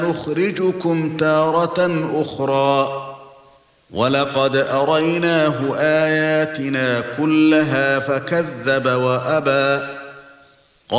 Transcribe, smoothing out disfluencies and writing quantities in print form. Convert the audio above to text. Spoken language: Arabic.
نخرجكم تارة أخرى ولقد أريناه آياتنا كلها فكذب وأبى